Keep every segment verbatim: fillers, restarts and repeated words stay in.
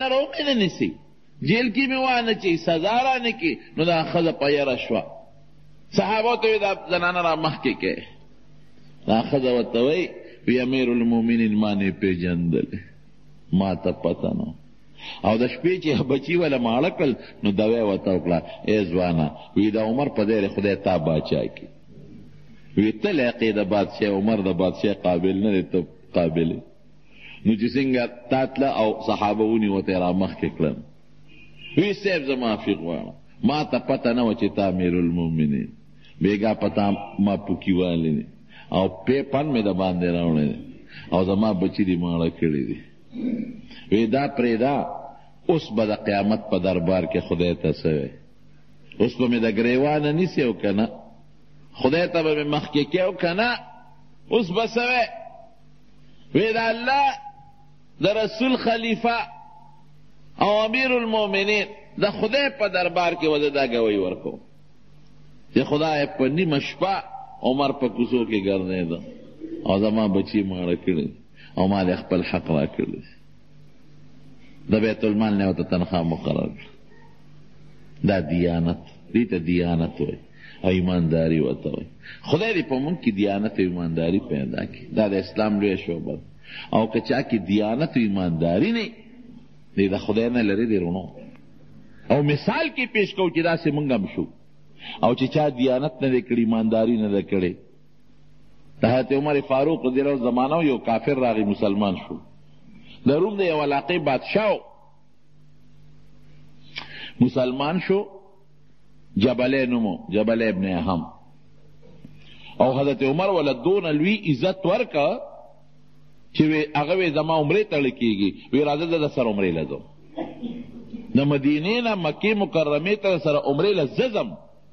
روغې نه نیسي، جیل کې مې وانه چي، سزا رانه کې، نو دا ښځه په یره شوه. صحابو ته وی دا زنانه را مخکې کې. دا ښځه ورته وی وی امیر المؤمنین ما نه پېژندلې، ما ته پته نه. او د شپې چې بچي وله ماړه کړل نو دوی ورته وکړه ای ځوانه وی د عمر په دی خدای تا باچا کړي. وی ته لاقې د بادشاه عمر د بادشاه قابل نه دی، ته قابل یې. نو چې څنګه تا تله او صحابه ونیوه ته یې را مخکې کړم. وی صاحب زه معافي غواړم، ما ته پته نه وه چې تا امیر المؤمنین، بېګا پتا ما پوکي والی دی او پیپن مې د باندې راوړی دی او زما بچي دي ماړه کړي دي. وی دا پرېږده، اوس به د قیامت په دربار کې خدای ته څه وی، اوس به مې د ګریوانه نیسي او که نه، خدای ته به مې مخکې کې او که نه، اوس به څه وی. وی د الله د رسول خلیفه او امیر المؤمنین د خدای په دربار کې وزه دا ګوی ورکوم چې خدای په نیمه شپه عمر په کوڅو کې ګرځېده او زما بچي ماړه کړي او ما د خپل حق را کړی، د بیت المال نه ورته تنخوا مقرر کړه. دا دیانت، دې ته دیانت وایي او ایمانداري ورته وایي. خدای دې په موږ کې دیانت او ایمانداري پیدا کړي، دا د اسلام لویه شعبه. او که چا کې دیانت او ایمانداري نه دی، د خدای نه لرې دی رونو. او مثال کې پیش کوو چې داسې موږ هم شو. او چې چا دیانت نه دی کړی، ایمانداري نه ده کړې. د حضرت عمر فاروق رضی الله زمانه یو کافر راغی مسلمان شو، د روم د یو علاقې بادشاه مسلمان شو، جبلی نومو، جبل ابن اهم. او حضرت عمر ولا دون لوی عزت ورکا چې هغه وی زما عمرې تړل کېږي، وی راځه زه د سره عمرې له ځم، د مدینې نه مکې مکرمې ته سره عمرې له زه ځم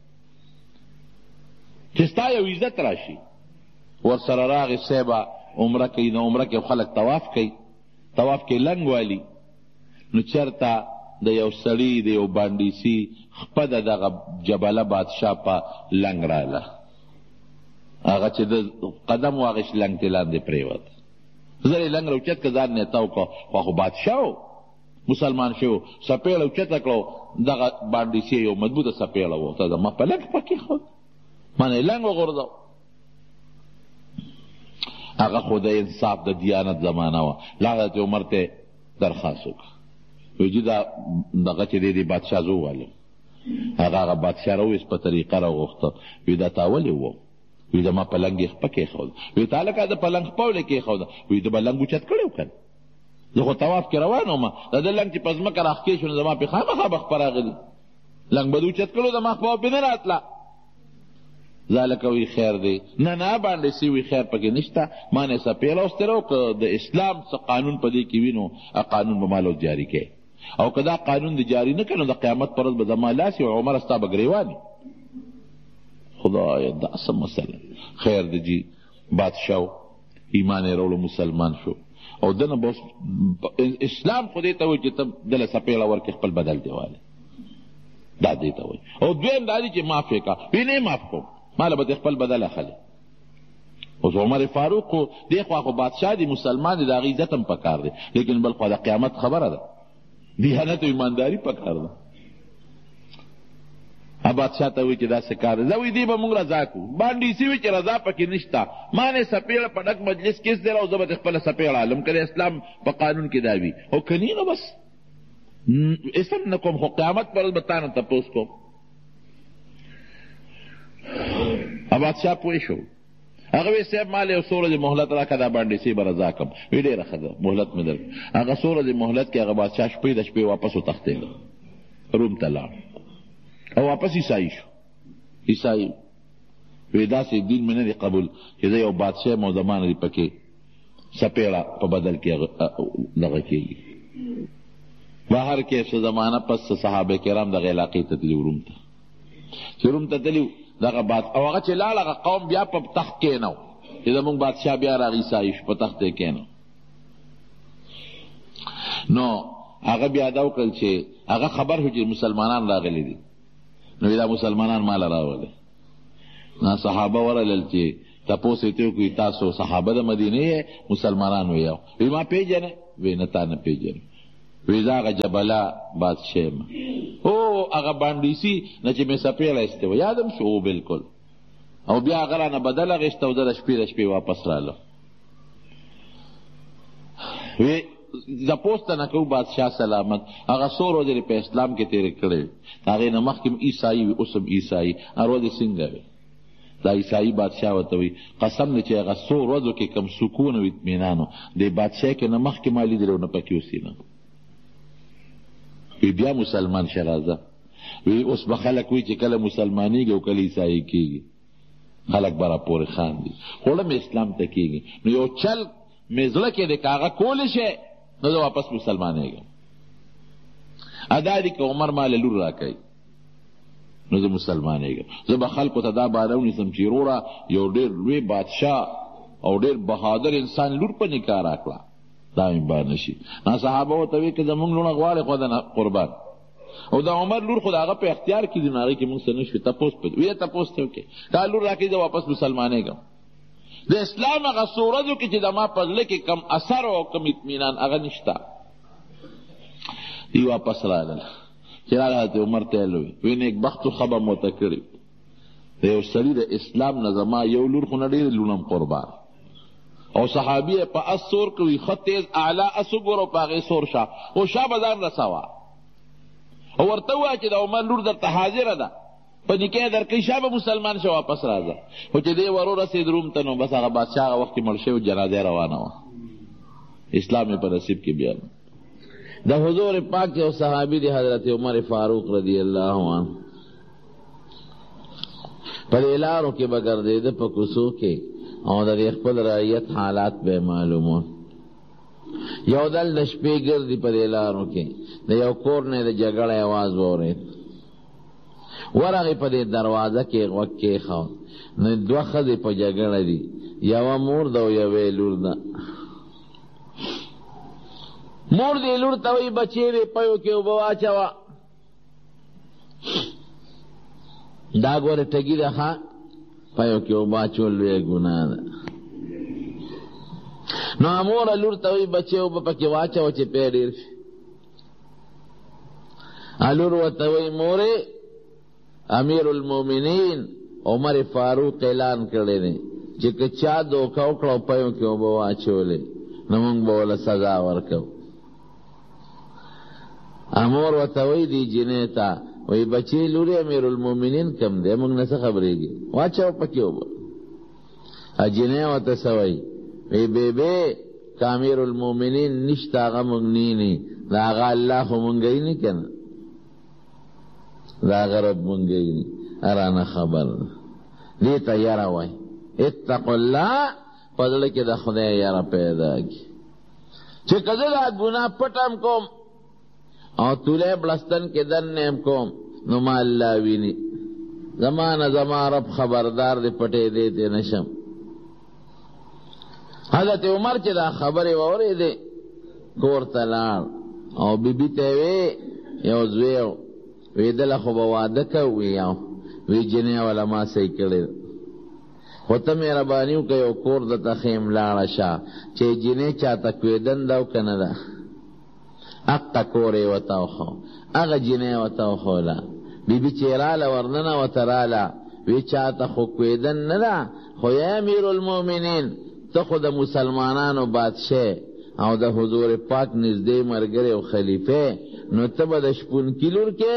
چې ستا یو عزت راشي. ورسره راغی صیبه عمره کوي، نو عمره کې خلک طواف کوي، طواف کې لنګ والی، نو چېرته د یو سړي د یو بانډیسي خپه د دغه جبله بادشاه په لنګ راله، هغه چې د قدم واغېش لنګ تې لاندې پرېوت. زر یې لنګ راوچت که ځان یې تاو کړه، خو خو بادشاه و، مسلمان شو، سپېړه اوچته کړه، دغه بانډیسي یو مضبوطه سپېړه و، ته زما په لنګ پکې ښود، ما نه یې لنګ وغورځو. هغه خو د انصاف د دیانت زمانه وه. حضرت عمر ته درخواست وکړه، وی چې دا دغه چې دی دی بادشاه زه ووالم. هغه هغه بادشاه راویست، په طریقه راوغوښته. وی دا تا ولې وو؟ وی زما په لنګ یې خپه کېښوده. وی تا لکه د په لنګ خپه ولې کېښوده؟ وی د به لنګ اوچت کړی و که نه، زه خو طواف کې روان وم، د ده لنګ چې په ځمکه راښکې شو نو زما پې خامخا به خپه راغلي، لنګ به د اوچت کړو زما خپه پې نه راتله. ذالک وی خیر دی، نه نه باندې سی وی خیر پکې نشته، ما نه سپېړه وستره که د اسلام څه قانون په دې کې وي نو قانون به مالو جاري کوي، او که دا قانون د جاري نه کړي نو د قیامت پر ورځ به زما لاس او عمر ستا به ګریواني. خدایه دا څه مسله. خیر دی جي، بادشاه ایمان یې راوړو، مسلمان شو، او دنه به اسلام خو دې ته وایي چې ته دله سپېړه ورکړې خپل بدل دې والی، دا دې ته وایي. او دویم دا دی چې معاف یې کا، وی نه معاف کوم، ماله به دې خپل بدل اخلي. اوس عمر فاروق خو دې خوا خو بادشاه دی، مسلمان دی، د هغې عزت هم پکار دی، لیکن بل خوا د قیامت خبره ده، دیانت او ایمانداري پکار ده. ا بادشاه ته وایي چې داسې کار دی، زه وایي دې به موږ رضا کړو. باندې وایي چې رضا پکې نشته، ما نه سپېړه په ډک مجلس کې ایستی او زه به دې خپله سپېړه علم که د اسلام په قانون کې دا وي، او که نی نو بس اسم نه کوم، خو قیامت پر ورځ به تا نه تپوس کوم. ا بادشاه پوه شو، هغه وی صاحب ما له یو څو ورځې مهلت راکړه، دا باندې سی به رضا کړم. وی ډېره ښه ده، مهلت مې در. هغه څو ورځې مهلت کې هغه بادشاه شپې د شپې واپس وتښتېده، روم ته لاړ او واپس عیسایي شو. عیسایي وی داسې دین مې نه دی قبول چې زه یو بادشاه یم او زما نه دي پکې سپېړه په بدل کې دغه کېږي. بهر کې څه زمانه پس صحابه کرام دغه علاقې ته تلي، روم ته چې روم ته تلي دغه باد او هغه چې لاړ هغه قوم بیا په تخت کېنو چې زمونږ بادشاه بیا راغی عیسایي شو، په تخت یې کېنو. نو هغه بیا دا وکړل چې هغه خبر شو چې مسلمانان راغلي دي، نو دا مسلمانان ماله راولي. نو صحابه ورغلل چې تپوس یې ته وکړي تاسو صحابه د مدینې یې؟ مسلمانان ویل وی ما پېژنې؟ وی نه تا نه پېژنې. وی دا هغه جبله بادشاه یم. او هغه بانډیسي نه چې مې څپې رایستې وه یادم شو. او بلکل. او بیا هغه رانه بدل اخېسته او زه د شپې د شپې واپس رالم. وی تپوس ته نه کوو بادشاه سلامت هغه څو ورځې په اسلام کې تېرې کړې د هغې نه مخکې هم عیسایي وي اوس هم عیسایي هر ورځې څنګه وي دا عیسایي بادشاه ورته وي قسم دی چې هغه څو ورځو کې کم سکون او اطمینان و د بادشاه کې نه مخکې ما لیدلی و نه پکې اوسېنه. وی بیا مسلمان شه راځه. وی اوس به خلک وایي چې کله مسلمانېږي او کله عیسایي کېږي خلک به راپورې خاندي خوړه مې اسلام ته کېږي نو یو چل مې زړه کې دی که هغه کولی شی نو زه واپس مسلمانېږم. ادا دي که عمر ما له لور راکوي نو زه مسلمانېږم. زه به خلکو ته دا باره ونیسم چې وروره یو ډېر لوی بادشاه او ډېر بهادر انسان لور په نکاح راکړه دا مې بار نه شي. نه صحابه ورته وایي که زمونږ لوڼه غواړې خو د قربان او د عمر لور خو د هغه په اختیار کې دي نو هغې کې مونږ څه نه شوي تپوس پې ویې تپوس ته وکړې دا لور راکړي زه واپس مسلمانېږم. د اسلام هغه څو ورځو کې چې د ما په زړه کې کم اثر او کم اطمینان هغه نشته. دی واپس راغله چې راغله حضرت عمر ته یې وویل وی نیکبختو ښه به مو ته کړې د یو سړي د اسلام نه زما یو لور خو نه ډېرې لونم قربان او صحابي یې په اس سور کوي ښه تیز اعلی اس وګوره په هغې سور شه او شا به ځان رسوه او ورته ووایه چې د عمر لور درته حاضره ده په نکاح درکوي شا به مسلمان شه واپس راځه. خو چې دی ور ورسېد روم ته نو بس هغه بادشاه هغه وخت کې مړ شوی جنازه روانه وه اسلام یې په نصیب کې بیا د حضور پاک یو صحابي دی حضرت عمر فاروق رضی الله عنه په دې لارو کې به ګرځېده په کوڅو کې او د دې خپل رعیت حالات به معلومون. یو دل د شپې ګرځي په دې لارو کې د یو کور نه د جګړې اواز واورېد ورغې په دې دروازه کې غوږ کېښود نو دوه ښځې په جګړه دي یوه مور ده او یوې لور ده. مور دې لور ته وایي بچې دې پیو کې اوبه واچوه دا ګوره ټګي ده ښه پیو کې اوبه اچول لویه ګناه ده. نو موره لور ته وایي بچې اوبه پکې واچوه چې پی ډېر شي. لور ورته وایي مورې امیر المومنین عمر فاروق اعلان کړی دی چې که چا دوکه وکړه او پیو کې اوبه واچولې نو موږ به وله سزا ورکوو. امور ورته وایي دې جینۍ ته وایي بچې لورې امیر المومنین کم دی موږ نه څه خبرېږي واچوه پکې اوبه. جینۍ ورته څه وایي وایي بېبې که امیر المومنین نشته هغه موږ نینی د هغه الله خو موږ یې که نه دا هغه رب موږ یې ارانه خبر ده دې ته یره وایي اتقوا الله په زړه کې د خدای یره پیدا کړي چې که زه دا ګناه پټم کوم او تولی بلستن کې دننیم کوم نو ما الله ویني زما نه زما رب خبردار دی پټې دی تی نشم. حضرت عمر چې دا خبرې واورېدې کور ته لاړ او بیبي ته یې وی یو زوی وی دله خو به واده کوو وی یو وی جنۍ والا ما صحیح کړې خو ته مهرباني وکړه یو کور درته ښیم لاړه شه چې جنۍ چاته کوېدن ده او که نه ده اقا کور یې ورته وښو هغه جنۍ ورته وښوله بیبي چې راله ورننوته راله وی چاته خو کوېدن نه ده خو یا امیر المؤمنین ته خو د مسلمانانو بادشاه او د حضور پاک نږدې ملګری او خلیفه نو ته به د شپونکي لور کې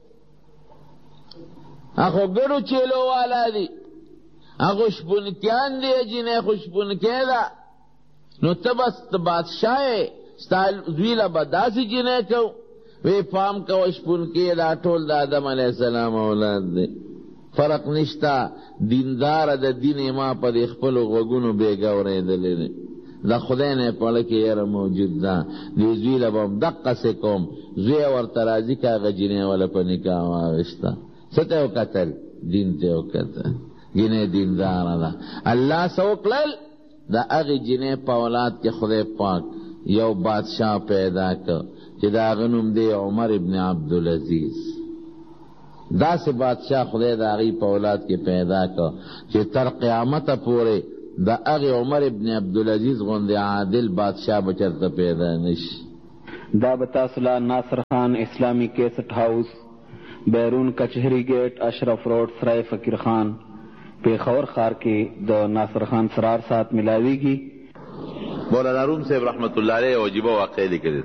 هغه ګډو چیلو والا دي هغه شپونکیان دي جنۍ خو شپونکی ده نو ته بس بادشاه یې ستا زوی له به داسې جنۍ کو وی پام کوه شپونکی دا ټول د آدم علیه السلام اولاد دی فرق نشته دینداره د دین ما په دې خپلو غوږونو بېګه اورېدلی دی د خدای نه پړه کې یاره موجود ده دې زوی له به هم دقسې کوم زوی ورته راځي که هغه جنۍ وله په نکاح واغېسته څه ته یې وکتل دین ته یې وکتل جنۍ دینداره ده الله څه وکړل د هغې جنۍ په اولاد کې خدای پاک یو بادشاه پیدا کړ چې د هغه نوم دی عمر ابن عبدالعزیز داسې بادشاه خدای د هغې په اولاد کې پیدا کړ چې تر قیامته پورې د هغې عمر ابن عبدالعزیز غوندې عادل بادشاه به چېرته پیدا نشي دا به تاسو له ناصر خان اسلامي کیسټ هاوس بیرون کچهری گیټ اشرف روډ سرای فقیر خان پیښور ښار کې د ناصر خان سرار سات ملاویږي. مولانا روم صاحب رحمت الله علیه عجیبه واقعه لیکلې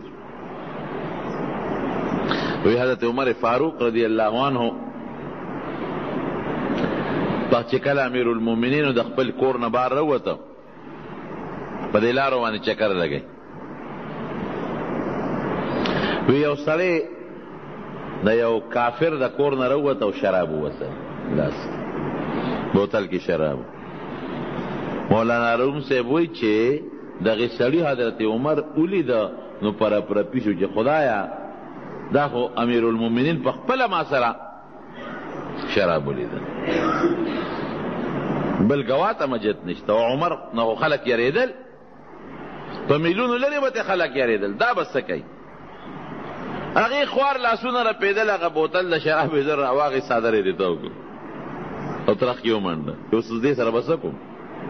وی حضرت عمر فاروق رضی الله عنه په چې کله امیر المؤمنین د خپل کور نه بار راووته په دې لارو باندې چکر لګی وی یو سړی د یو کافر د کور نه راووته او شراب ووسه لاس بوتل کې شراب. مولانا روم صاحب وی چې دغه سړي حضرت عمر ولیده نو پر پر پیشو چې خدایا دا خو امیر المؤمنین په خپله ما سره شراب ولیده بل ګواته مجد نشته او عمر نو خلک یریدل په میلیونو لرې به خلک یریدل دا به څه کوي هغې خوار لاسونه رپېدل هغه بوتل د شراب یې زر راواغې څادر یې دې ته وکړو او ترخ کې ومنډه یو څه دې سره به څه کوم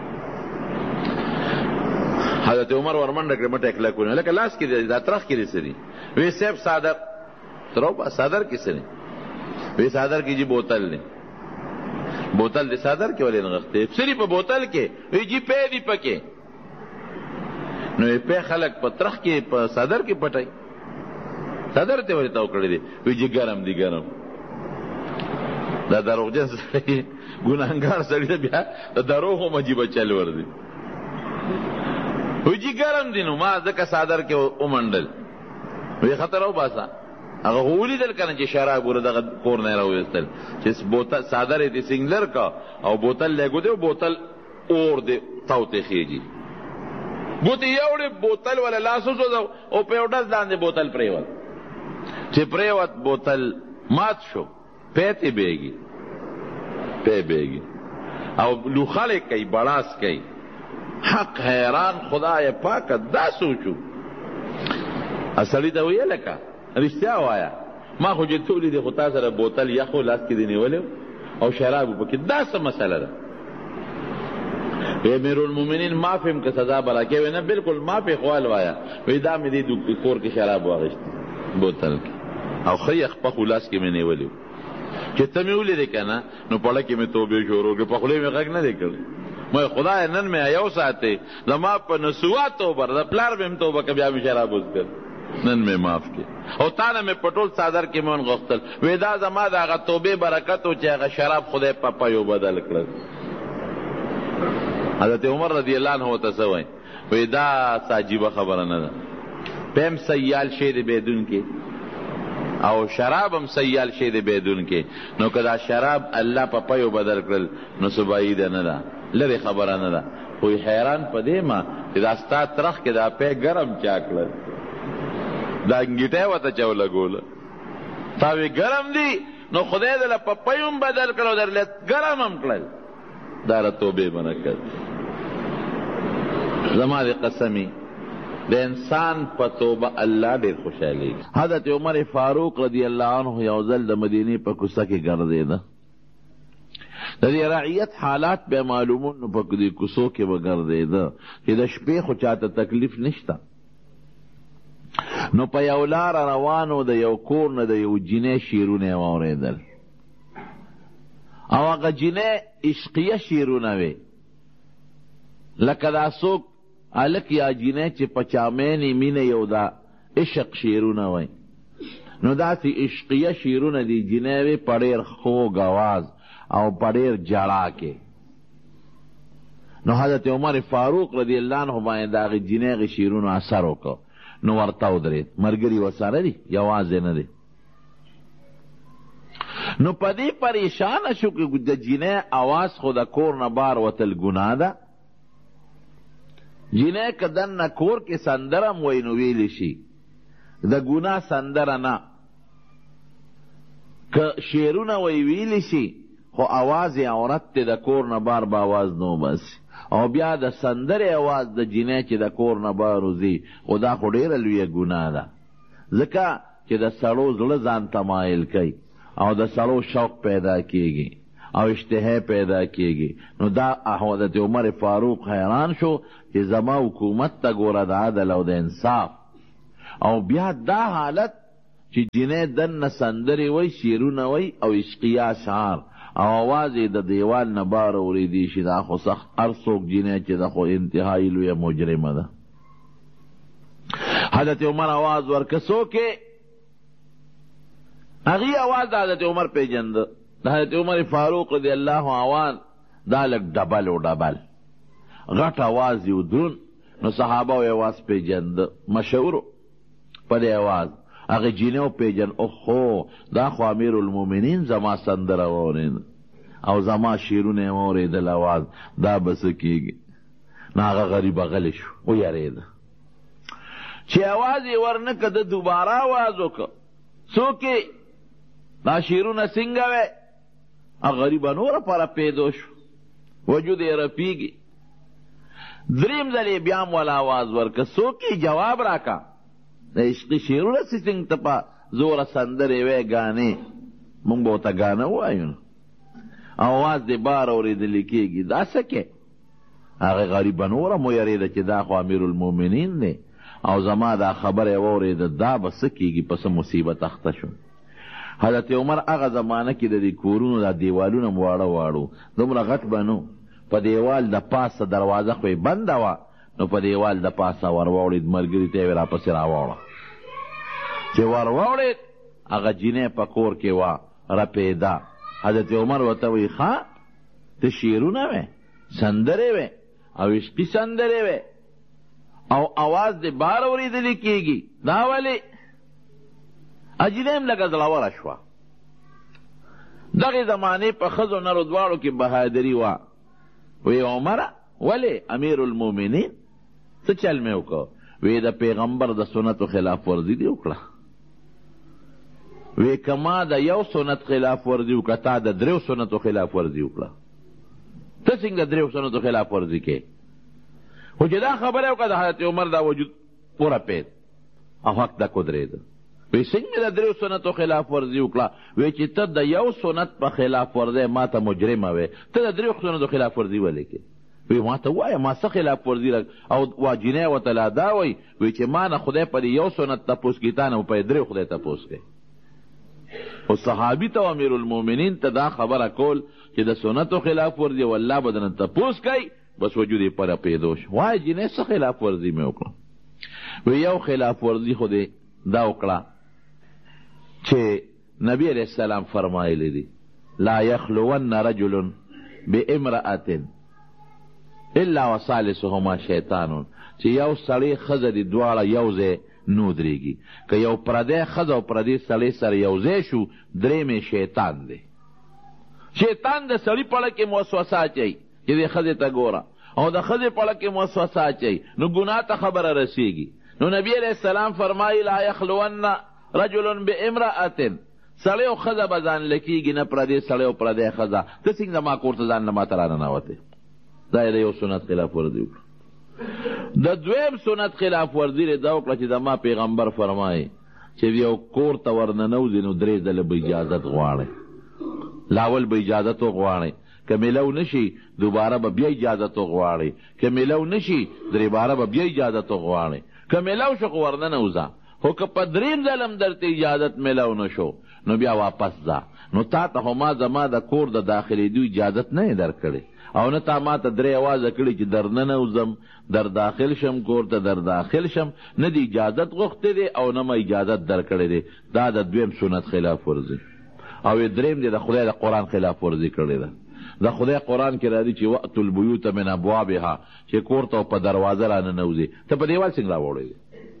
حضرت عمر ورمنډه کړې مټه یې کلک ونیو لکه لاس کې دی دا ترخ کې دې څه دي وی صاحب څادر ترو صادر کې څه دی وی صادر کې جی بوتل دی بوتل دی صادر کې ولې نغښتې سری په بوتل کې وی جی پې دی پکې نو یې پې خلک په ترخ کې په صادر کې پټای صادر ته ولې تاو کړی دی وی جی ګرم دی ګرم دا دروغجن سړی ګناهګار سړی بیا د دروغو مجیبه چل ور دی وی جی ګرم دی نو ما ځکه صادر کې ومنډل وی خطر او باسا هغه ولیدل کنه چې شراب ور دغه کور نه راوېستل چې بوتل صادر دې سنگلر کا او بوتل لګو دی بوتل اور دې تاوته خيږي بوتل یوړې بوتل ولا لاسو زو او په وډل باندې بوتل پریوت چې پریوت بوتل مات شو پېته بیږي پې بیږي او لوخاله کوي بڑاس کوي حق حیران خدای پاک دا سوچو اصلي ته ویل کا رښتیا وایا ما خو چې تولی دی خو تا سره بوتل یخو لاس کې دی نیولی او شراب پکې دا څه مسله ده امیر المؤمنین معافی هم که سزا به راکوي وی نه بلکل معافی خوال وایا وی دا مې دې کور کې شراب واغېستې بوتل کې او ښه یخ پخو لاس کې مې نیولی چې ته مې ولیدې که نه نو پړه کې مې توبې شروع کړې په خولې مې غږ نه دی کړی مې خدای نن مې یو ساتې زما په نسوا توبه د پلار مې هم توبه که بیا مې شراب وڅکل نن مې معاف کې او تا نه مې په ټول څادر کې مې ونغوښتل وی دا زما د هغه توبې برکت و چې هغه شراب خدای په پیو بدل کړل. حضرت عمر رضی الله عنه ورته څه وایي وی دا څه عجیبه خبره نه ده پیم سیال شی دی بیدون کې او شراب هم سیال شی دی بیدون کې نو که دا شراب الله په پیو بدل کړل نو څه بعیده نه ده لرې خبره نه ده خو حیران په دې ما چې دا ستا ترخ کې دا پی ګرم چا کړل دا انګیټه ورته چا ولګوله تا وی ګرم دی نو خدای دله په پیو هم بدل کړل او درله ګرم هم کړل دا را توبې برکت زما د قسمی د انسان په توبه الله ډېر خوشحالېږي. حضرت عمر فاروق رضی الله عنه یو ځل د مدینې په کوڅه کې ګرځېده د دې رعیت حالات به معلومون نو په دې کوڅو کې به ګرځېده چې د شپې خو چاته تکلیف نشته نو په یو لار روانو د یو کور نه د یو جینۍ شعرونه واورېدل او هغه جینۍ عشقیه شعرونه وې لکه دا څوک هلک یا جینۍ چې په چامینې مینه یو دا عشق شعرونه وای نو داسې عشقیه شعرونه دي جینۍ وې په ډېر خوږ اواز او په ډېر جړا کې نو حضرت عمر فاروق رضی الله عنه باندې د هغې جینۍ هغې شعرونو اثر وکړ نو ورته ودرېد ملګري ورسره دي یوازې نه دی نو په دې پریشانه شو که د جینۍ اواز خو د کور نه بار وتل ګناه ده جینۍ که دننه کور کې سندره هم وی نو ویلی شي د ګناه سندره نه که شعرونه وی ویلی شي خو اواز عورت دی د کور نه بار به اواز نه وباسي او بیا د سندرې اواز د جینۍ چې د کور نه بار وځي خو دا خو ډېره لویه ګناه ده ځکه چې د سړو زړه ځان ته مایل کوي او د سړو شوق پیدا کیږي او اشتها پیدا کیږي نو دا حضرت عمر فاروق حیران شو چې زما حکومت ته ګوره د عدل او د انصاف او بیا دا حالت چې جنې دننه سندرې وی شعرونه وی او عشقیه اشعار او آواز یې د دیوال نه بار اورېدی شي دا خو سخت هر څوک جنې چې دا خو انتهایي لویه مجرمه ده. حضرت عمر آواز ورکه څوکې هغې آواز د حضرت عمر پیژنده. د حضرت عمر فاروق رضی الله عنه دا لږ ډبل و ډبل غټ آواز یې دروند، نو صحابه یې آواز پیژنده مشهور په دې آواز هغه جینې وپېژن اوخو دا خو امیر المؤمنین زما سندره واورېده او زما شعرونه یې واورېدل آواز دا به څه کېږي. نو هغه غریبه غلی شو ویرېده چې آواز یې ورنه که ده دوباره آواز وکړه څوکې دا شعرونه څنګه وی هغه غریبه نوره پاره پیدا شو وجود یې رپېږي. دریم ځل یې بیا م والا آواز ورکړه څوکې جواب راکړه د عشقي شعرونه چې څنګه ته په زوره سندرې وی ګانې موږ به ورته ګانه ووایو نو آواز دې بار اورېدلی کېږي دا څه کې هغې غریبه نوره مو یېرېده چې دا خو امیر المؤمنین دی او زما دا خبره یې واورېده دا به څه کېږي په څه مصیبت اخته شو. حضرت عمر هغه زمانه کې د دې کورونو دا دیوالونه م واړه واړو دومره غټ به نو په دیوال د پاسه دروازه خو یې بنده وه نو په دیوال د پاسه ور واوړېد ملګري ته یې راپسې راواوړه چې ور واوړېد هغه جینۍ په کور کې وه رپېده. حضرت عمر ورته وایي ښه ته شعرونه وې سندرې وې او عشقي سندرې وې او اواز دې بار اورېدلی کېږي دا ولې اجینۍ هم لږه زړوره شوه. دغې زمانې په ښځو نرو دواړو کې بهادري وه. وی عمره ولې امیر المؤمنین څه چل مې وکړه وی د پیغمبر د سنتو خلاف ورزي دې وکړه وی که ما د یو سنت خلاف ورزي وکړه تا د دریو سنتو خلاف ورزي وکړه ته څنګه د دریو سنتو خلاف ورزي کې خو چې دا خبره وکړه د حضرت عمر دا وجود ورپېد او حق دا قدرېده وی څنګه د دریو سنتو خلاف ورزي وکړه وی چې ته د یو سنت په خلاف ورزی ما ته مجرمه وی ته د دریو سنتو خلاف ورزي ولې کې وی ما ته ووایه ما څه خلاف ورزي او واجینۍ ورته لا دا وی وی چې ما نه خدای په یو سنت تپوس کړي تا نه په دریو خدای تپوس کړي. خو صحابي ته امیر المؤمنین ته دا خبره کول چې د سنتو خلاف ورزي او الله به درنه تپوس کوي بس وجود یې پره پیدا شو. وایه جینۍ څه خلاف ورزي مې وکړه وی یو خلاف ورزي خو دې دا وکړه چې نبی علیہ السلام فرمایلی دی لا یخلون رجل بامرأة الا وثالثهما شیطان چې یو سړی ښځه دي دواړه یو ځای نو درېږي که یو پردی ښځه او پردی سړی سره یو ځای شو درېیمې شیطان دی. شیطان د سړي پړه کې موسوسه اچوي چې دې ښځې ته ګوره او د ښځې پړه کې موسوسه اچوي نو ګناه ته خبره رسېږي. نو نبی علیہ السلام فرمایي لا یخلون رجل بامرأة سړی او ښځه به ځان لکېږي نه پردی سړی او پردی ښځه ته څنګه زما کور ته ځان نه ماته راننوتې دا یې د یو سنت خلاف ورزي وکړه. د دویم سنت خلاف ورزي یې دا وکړه چې زما پیغمبر فرمایي چې یو کور ته ورننوځي نو درې ځله به اجازت غواړئ لاول به اجازت وغواړئ که میلو نشي دوباره به بیا اجازت وغواړئ که میلو نشي درې باره به بیا اجازت وغواړئ که میلو شو خو ورننوځه خو که په دریم ځل هم درته اجازت میلو نه شو نو بیا واپس ځه نو تا ته خو ما زما د کور د داخلېدو اجازت نه یې درکړې او نه تا ما ته درې اوازه کړي چې در ننوځم در داخل شم کور ته در داخل شم نه د اجازت غوښتې دی او نه ما اجازت درکړی دی دا د دویم سنت خلاف ورزي. او دریم دی د خدای د قرآن خلاف ورزي کړې ده. د خدای قرآن کې راځي چې وأتوا البیوت من ابوابها چې کور ته په دروازه راننوځي ته په دیوال څنګه راوړی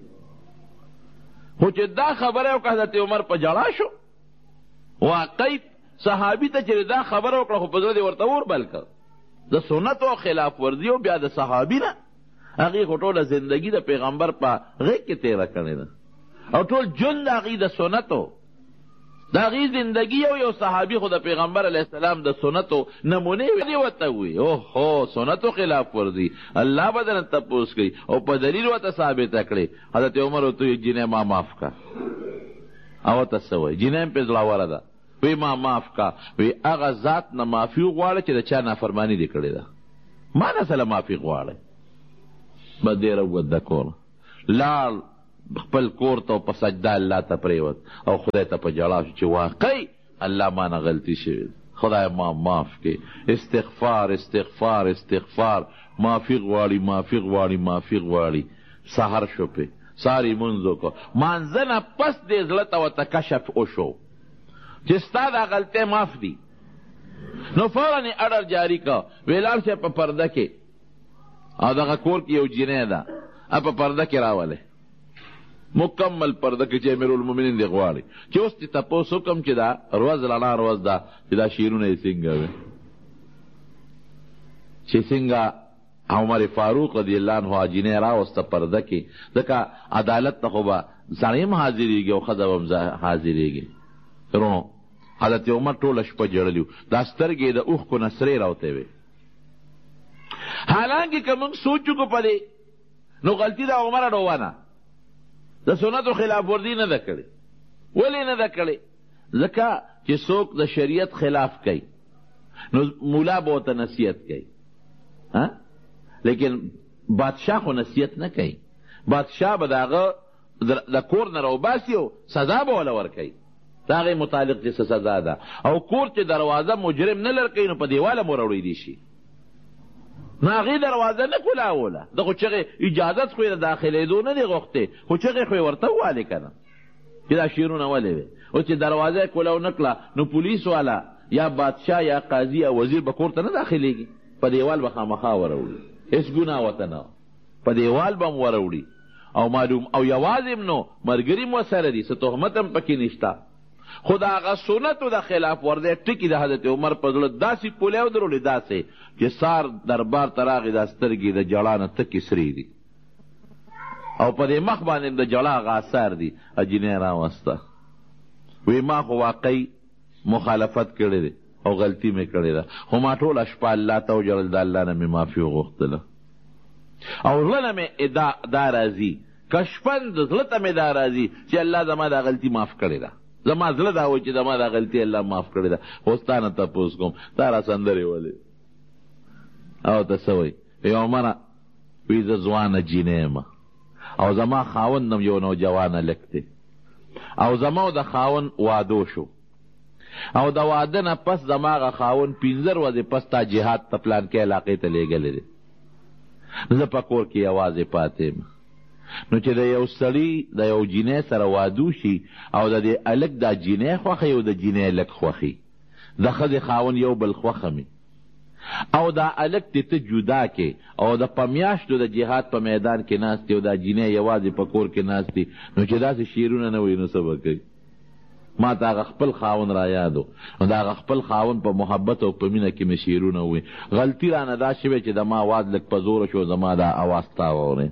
خو چې دا خبره وکړه حضرت عمر په ژړا شو. واقعي صحابي ته چې دا خبره وکړه خو په زړه دې ورته اور بل کړ د سنتو خلاف ورزي او بیا د صحابي نه هغې خو ټوله زندګي د پیغمبر په غېږ کې تېره کړې ده او ټول ژوند د هغې د سنتو د هغې زندګي یو یو صحابي خو د پیغمبر علیه السلام د سنتو نمونې ولې ورته وي اوهو سنتو خلاف ورزي الله به درنه تپوس کوي او په دلیل ورته ثابته کړې. حضرت عمر ورته وایي جینۍ ما معاف کا او ورته څه وایي جینۍ هم پرې زړوره ده وی ما معاف کا وی هغه ذات نه معافي وغواړه چې د چا نافرماني دې کړې ده ما نه سره معافي غواړئ به ډېره وده کوله لاړ خپل کور ته په سجده الله ته پریوت او خدای ته په جړا شو چې واقعي الله مانه غلطي شوې خدای ما معاف کې. استغفار استغفار استغفار معافي غواړي معافي غواړي معافي غواړي. سحر شو پې ساری منځ وکړو مانځه نه پس دې زړه ته ورته کشف وشو چې ستا دا غلطۍ معاف دي. نو فوراً یې اډر جاري کا ویلال صاحب په پرده کې او دغه کور کې یو جینۍ ده په پرده کې راولې مکمل پرده کې چې امیرالمؤمنین دې غواړي چې اوس دې تپوس وکړم چې دا روز رڼا روز ده چې دا شعرونه یې څنګه وي چې څنګه عمر فاروق رضی الله عنه جینۍ راوسته پرده کې ځکه عدالت ته خو به سړی هم حاضرېږي او ښځه به هم حاضرېږي. رونو حضرت عمر ټوله شپه جړلي دا سترګې د اوښکو نه سرې راوتې وې. حالانکه که موږ سوچ وکړو په دې نو غلطي د عمر ډوانه د سنتو خلاف ورزي نه ده کړې. ولې نه ده کړې؟ ځکه چې څوک د شریعت خلاف کوي نو مولا به ورته نصیحت کوي لیکن بادشاه خو نصیحت نه کوي. بادشاه به د هغه د کور نه راوباسي او سزا به وله ورکوي د هغې متعلق چې څه سزا ده. او کور چې دروازه مجرم نه لړکوي نو په دیواله مو راوړی شي نو هغې دروازه نه کولاوله د خو چغې اجازت خو یې د داخلېدو نه دی غوښتې خو چغې خو یې ورته ووالې که نه چې دا شعرونه ولې وې. اوس چې دروازه یې کولاو نه کړه نو پولیس والا یا بادشاه یا قاضي یا وزیر به کور ته نه داخلېږي په دیوال به خامخا وروړي هېڅ ګناه ورته نه په دیوال به م وروړي او معلوم او یوازې م نو ملګري م ورسره دي څه تهمت هم پکې نشته خو د هغه سنتو د خلاف ورزی ټکي د حضرت عمر په زړه داسې پولې ودرولې داسې چې سار دربار ته راغې دا سترګې د جړا نه تکې سرې دي او په دې مخ باندې د جړا هغه اثار دي. جینۍ راوسته وی ما خو واقعي مخالفت کړی دی او غلطي مې کړې ده خو ما ټوله شپه الله ته وجړل د الله نه مې معافي وغوښتله او زړه نه مې دا راځي که شپن د زړه ته مې دا راځي چې الله زما دا غلطي معاف کړې ده زما زړه دا وایي چې زما دا غلطي الله معاف کړې ده. خو ستا نه تپوس کوم تا را سندرې ولې او ته څه وایي وی عمره وی زه ځوانه جینۍ یم او زما خاوند هم یو نوجوانه لک دی او زما او د خاوند وادو شو او د واده نه پس زما هغه خاوند پنځه ورځې پس تا جهاد ته پلانکې علاقې ته لیږلی دی زه په کور کې یوازې پاتې یم. نو چې د یو سړي د یو جینۍ سره وادو شي او د دې هلک دا جینۍ خوښه او د جینۍ هلک خوښي د ښځې خاوند یو بل خوښه مي او دا هلک دې ته جدا کې او د په میاشتو د جهاد په میدان کې ناست دی او دا جینۍ یوازې په کور کې ناست دی نو چې داسې شعرونه نه وایي نو څه به کوي؟ ما ته هغه خپل خاوند را یادو نو د هغه خپل خاوند په محبت او په مینه کې مې شعرونه ووایي. غلطي رانه دا شوې چې د ما اواز لږ په زوره شو زما دا اواز تا واورې.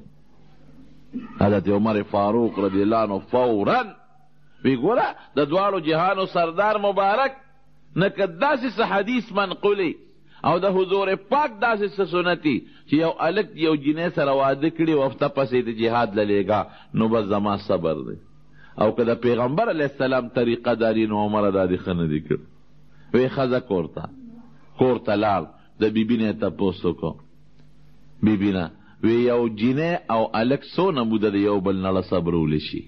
حضرت عمر فاروق رضی الله عنه فوراً وی ګوره د دواړو جهانو سردار مبارک نه که داسې څه حدیث منقولي او د حضور پاک داسې څه سنتي چې یو هلک یو جینۍ سره واده کړي او هفته پسې د جهاد للیږه نو بس زما صبر دی او که د پیغمبر علیه السلام طریقه داري نو عمره دا دې ښه نه دي کړي. وی ښځه کور ته کور ته لاړ د بیبي نه یې تپوس وکړو بیبي نه وی یو جینۍ او هلک څونه موده د یو بل نړه صبرولی شي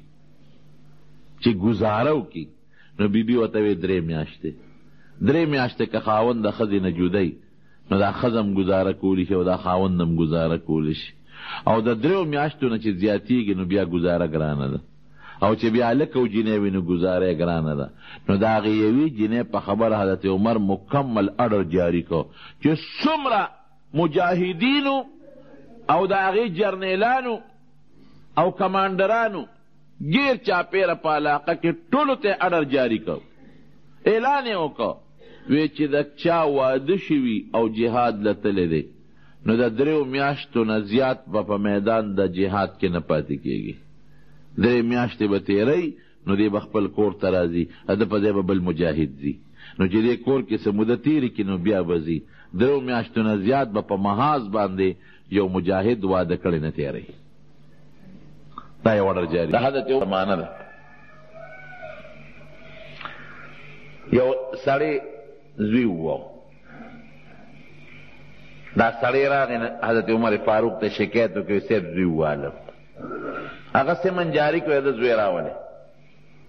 چې ګزاره وکړي نو بیبي ورته وی درې میاشتې درې میاشتې که خاوند د ښځې نه جدی نو دا ښځه هم ګزاره کولی شي او دا خاوند هم ګزاره کولی شي او د دریو میاشتو نه چې زیاتېږي نو بیا ګزاره ګرانه ده او چې بیا هلک او جینۍ وي نو ګزاره یې ګرانه ده. نو د هغې یوې جینۍ په خبره حضرت عمر مکمل اډر جاري کو چې څومره مجاهدینو او د هغې جرنیلانو او کمانډرانو ګیر چاپېره په علاقه کې ټولو ته اډر جاري کو اعلان یې وکړ وی چې د چا واده شوي او جهاد لتلی دی نو د دریو میاشتو نه زیات به په میدان د جهاد کې نه پاتې کېږي. درې میاشتې به تېری نو دی به خپل کور ته راځي د په ځای به بل مجاهد ځي نو چې دې کور کې څه موده تېرې کړي نو بیا به ځي. دریو میاشتو نه زیات به په محاذ باندې یو مجاهد واده کړی نه تېری. دا یو اډر جاري د حضرت عمر زمانه ده. یو سړی زوی وو دا سړی راغی حضرت عمر فاروق ته شکایت وکړ صاحب زوی والم هغه سمن جاری کړی د زوی راولې